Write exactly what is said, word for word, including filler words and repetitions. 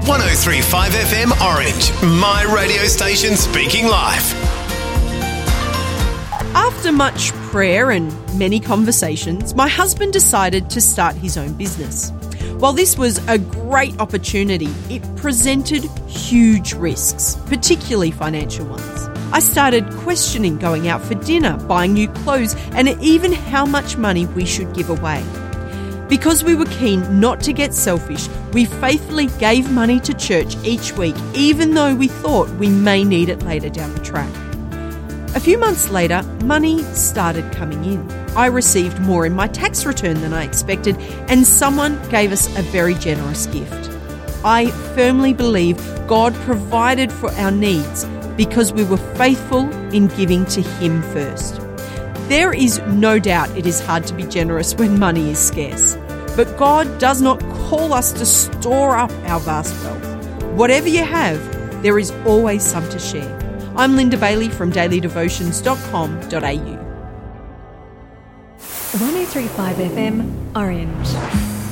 one oh three point five F M Orange, my radio station speaking life. After much prayer and many conversations, my husband decided to start his own business. While this was a great opportunity, it presented huge risks, particularly financial ones. I started questioning going out for dinner, buying new clothes, and even how much money we should give away. Because we were keen not to get selfish, we faithfully gave money to church each week, even though we thought we may need it later down the track. A few months later, money started coming in. I received more in my tax return than I expected, and someone gave us a very generous gift. I firmly believe God provided for our needs because we were faithful in giving to Him first. There is no doubt it is hard to be generous when money is scarce, but God does not call us to store up our vast wealth. Whatever you have, there is always some to share. I'm Linda Bailey from daily devotions dot com dot a u. one oh three point five F M Orange.